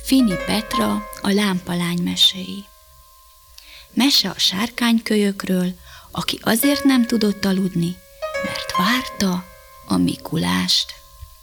Fini Petra, a lámpalány meséi. Mese a sárkánykölyökről, aki azért nem tudott aludni, mert várta a Mikulást.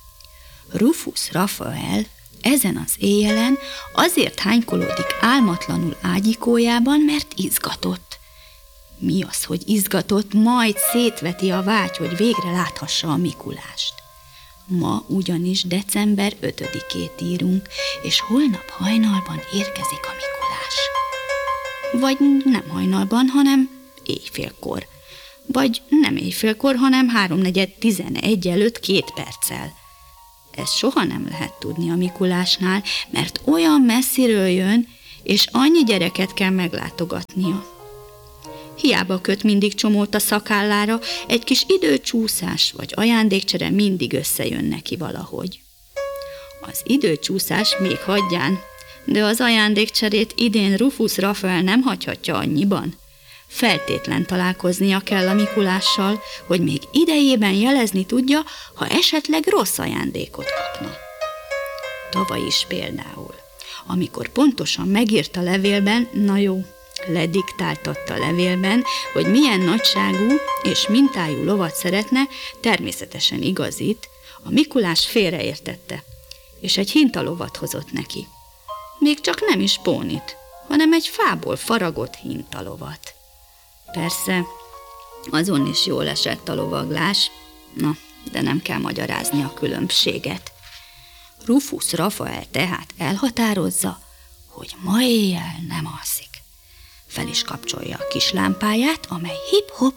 Rufus Rafael ezen az éjjelen azért hánykolódik álmatlanul ágyikójában, mert izgatott. Mi az, hogy izgatott, majd szétveti a vágy, hogy végre láthassa a Mikulást. Ma ugyanis december 5-ét írunk, és holnap hajnalban érkezik a Mikulás. Vagy nem hajnalban, hanem éjfélkor. Vagy nem éjfélkor, hanem 3:4-11 előtt 2 perccel. Ezt soha nem lehet tudni a Mikulásnál, mert olyan messziről jön, és annyi gyereket kell meglátogatnia. Hiába köt mindig csomót a szakállára, egy kis időcsúszás vagy ajándékcsere mindig összejön neki valahogy. Az időcsúszás még hagyján, de az ajándékcserét idén Rufus Rafael nem hagyhatja annyiban. Feltétlen találkoznia kell a Mikulással, hogy még idejében jelezni tudja, ha esetleg rossz ajándékot kapna. Tavaly is például, amikor pontosan megírta levélben, na jó, lediktáltatta levélben, hogy milyen nagyságú és mintájú lovat szeretne, természetesen igazit, a Mikulás félreértette, és egy hintalovat hozott neki. Még csak nem is pónit, hanem egy fából faragott hintalovat. Persze, azon is jól esett a lovaglás, de nem kell magyarázni a különbséget. Rufus Rafael tehát elhatározza, hogy ma éjjel nem alszik. Fel is kapcsolja a kis lámpáját, amely hip-hop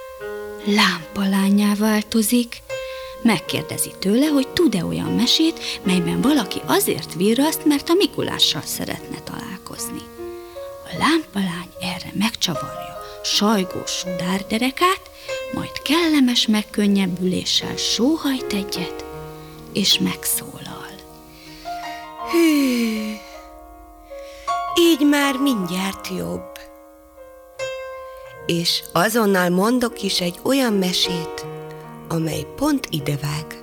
lámpalánnyá változik. Megkérdezi tőle, hogy tud-e olyan mesét, melyben valaki azért virraszt, mert a Mikulással szeretne találkozni. A lámpalány erre megcsavarja sajgós sudárderekát, majd kellemes megkönnyebbüléssel sóhajt egyet, és megszólal. Hű, így már mindjárt jobb. És azonnal mondok is egy olyan mesét, amely pont idevág.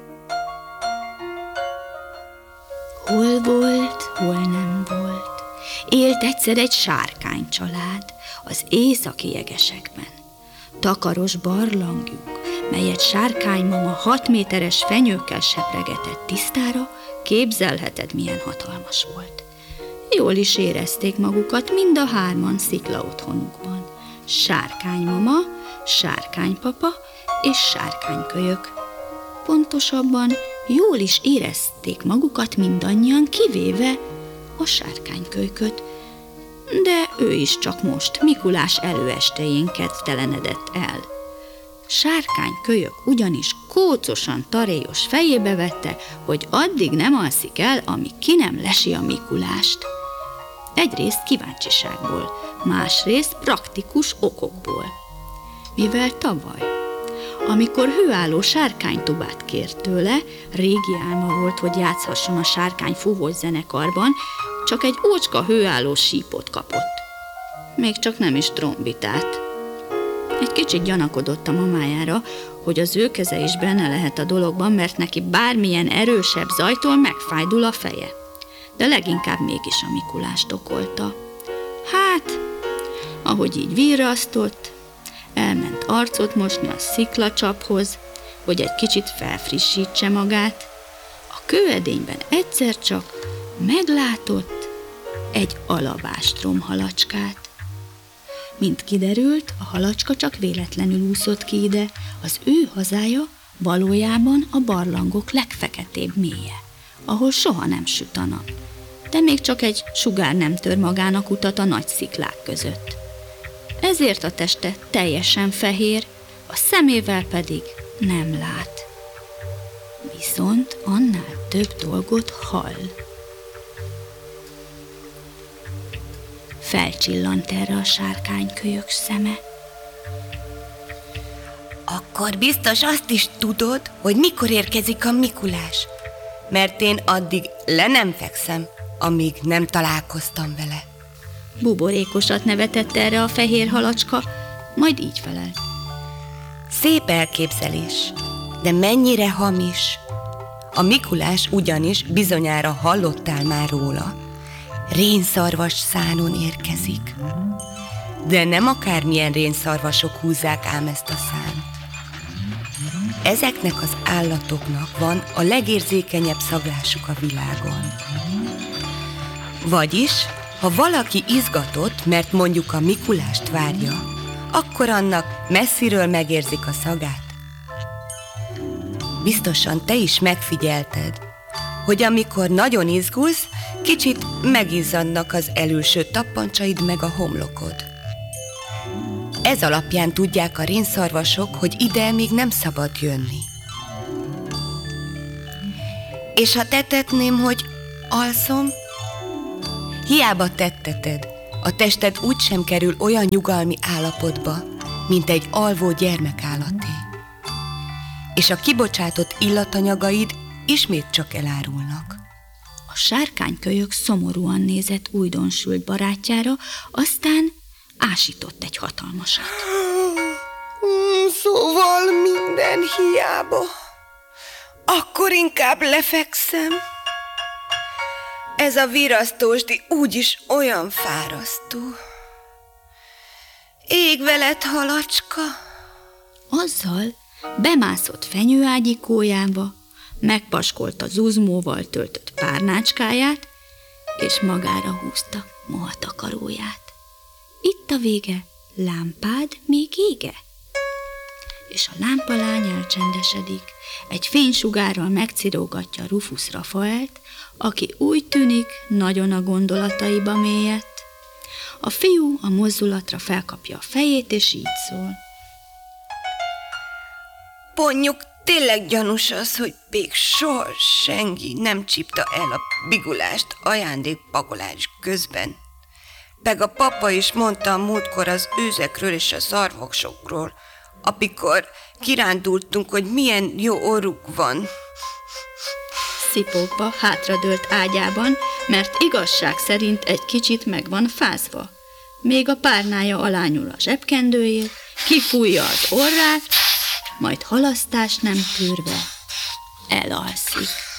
Hol volt, hol nem volt. Élt egyszer egy sárkánycsalád az északi jegesekben. Takaros barlangjuk, melyet sárkánymama 6 méteres fenyőkkel sepregetett tisztára, képzelheted, milyen hatalmas volt. Jól is érezték magukat mind a 3 szikla otthonukban. Sárkánymama, sárkánypapa és sárkánykölyök. Pontosabban jól is érezték magukat mindannyian, kivéve a sárkánykölyköt, de ő is csak most, Mikulás előestején kedvtelenedett el. Sárkánykölyök ugyanis kócosan taréjos fejébe vette, hogy addig nem alszik el, amíg ki nem lesi a Mikulást. Egyrészt kíváncsiságból, másrészt praktikus okokból. Mivel tavaly, amikor hőálló sárkánytubát kért tőle, régi álma volt, hogy játszhasson a sárkány fúvós zenekarban, csak egy ócska hőálló sípot kapott. Még csak nem is trombitát. Egy kicsit gyanakodott a mamájára, hogy az ő keze is benne lehet a dologban, mert neki bármilyen erősebb zajtól megfájdul a feje. De leginkább mégis a Mikulást okolta. Hát, ahogy így virrasztott, elment arcot mosni a sziklacsaphoz, hogy egy kicsit felfrissítse magát. A kőedényben egyszer csak meglátott egy alabástrom halacskát. Mint kiderült, a halacska csak véletlenül úszott ki ide, az ő hazája valójában a barlangok legfeketébb mélye, ahol soha nem süt a nap, de még csak egy sugár nem tör magának utat a nagy sziklák között. Ezért a teste teljesen fehér, a szemével pedig nem lát. Viszont annál több dolgot hall. Felcsillant erre a sárkánykölyök szeme. Akkor biztos azt is tudod, hogy mikor érkezik a Mikulás, mert én addig le nem fekszem, amíg nem találkoztam vele. Buborékosat nevetett erre a fehér halacska, majd így felelt. Szép elképzelés, de mennyire hamis. A Mikulás ugyanis bizonyára hallottál már róla. rénszarvas szánon érkezik. De nem akármilyen rénszarvasok húzzák ám ezt a szánt. Ezeknek az állatoknak van a legérzékenyebb szaglásuk a világon. Vagyis, ha valaki izgatott, mert mondjuk a Mikulást várja, akkor annak messziről megérzik a szagát. Biztosan te is megfigyelted, hogy amikor nagyon izgulsz, kicsit megizzadnak az elülső tappancsaid meg a homlokod. Ez alapján tudják a rénszarvasok, hogy ide még nem szabad jönni. És ha tettetném, hogy alszom, hiába tetteted, a tested úgysem kerül olyan nyugalmi állapotba, mint egy alvó gyermekállaté. És a kibocsátott illatanyagaid ismét csak elárulnak. A sárkánykölyök szomorúan nézett újdonsült barátjára, aztán ásított egy hatalmasat. Szóval minden hiába. Akkor inkább lefekszem. Ez a virasztósdi úgyis olyan fárasztó. Ég veled, halacska. Azzal bemászott fenyőágyikójába, megpaskolta zuzmóval töltött párnácskáját, és magára húzta mohatakaróját. Itt a vége, lámpád még ége? És a lámpalány elcsendesedik, egy fénysugárral megcirógatja Rufus Rafaelt, aki úgy tűnik, nagyon a gondolataiba mélyedt. A fiú a mozdulatra felkapja a fejét, és így szól. Ponnyuk, tényleg gyanús az, hogy még soha senki nem csípta el a bigulást ajándékpakolás közben. Meg a papa is mondta a múltkor az őzekről és a szarvaksokról, amikor kirándultunk, hogy milyen jó orruk van. Szipogva hátradőlt ágyában, mert igazság szerint egy kicsit meg van fázva. Még a párnája alá nyúl a zsebkendőjét, kifújja az orrát, majd halasztás nem tűrve elalszik.